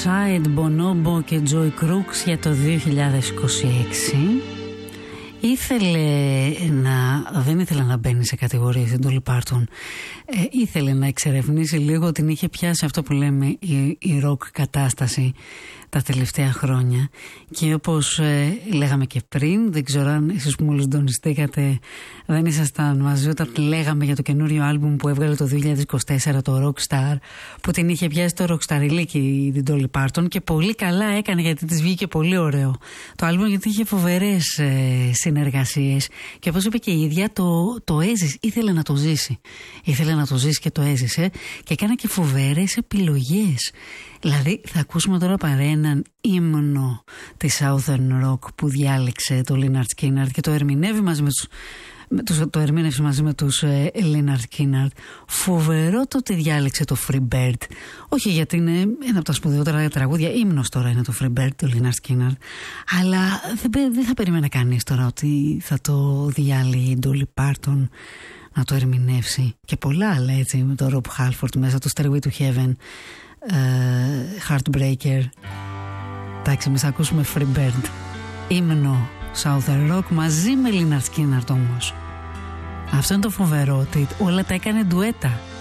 Outside, Bonobo και Joy Crooks για το 2026. Δεν ήθελε να μπαίνει σε κατηγορίες η Dolly Parton. Ήθελε να εξερευνήσει λίγο, την είχε πιάσει αυτό που λέμε η rock κατάσταση τα τελευταία χρόνια. Και όπως λέγαμε και πριν, δεν ξέρω αν εσείς που μόλις συντονιστήκατε δεν ήσασταν μαζί όταν λέγαμε για το καινούριο άλμπουμ που έβγαλε το 2024, το Rockstar, που την είχε πιάσει το Rockstarιλίκι την Dolly Parton, και πολύ καλά έκανε, γιατί της βγήκε πολύ ωραίο το άλμπουμ, γιατί είχε φοβερές συνεργασίες και όπως είπε και η ίδια, το έζησε, ήθελε να το ζήσει και το έζησε και έκανε και φοβερές επιλογές. Δηλαδή θα ακούσουμε τώρα παρέναν ύμνο της Southern Rock που διάλεξε το Lynyrd Skynyrd και το ερμηνεύει μαζί με τους Lynyrd Skynyrd. Φοβερό το ότι διάλεξε το Free Bird. Όχι γιατί είναι ένα από τα σπουδαιότερα τραγούδια, ύμνος τώρα είναι το Free Bird, το Lynyrd Skynyrd, αλλά δεν θα περίμενε κανείς τώρα ότι θα το διάλεγε η Dolly Parton να το ερμηνεύσει. Και πολλά άλλα, έτσι, με το Rob Halford μέσα, το Stairway to Heaven, Heartbreaker. Εντάξει, εμείς θα ακούσουμε Free Bird, ύμνο Southern Rock μαζί με Lynyrd Skynyrd όμως. Αυτό είναι το φοβερό, ότι όλα τα έκανε ντουέτα.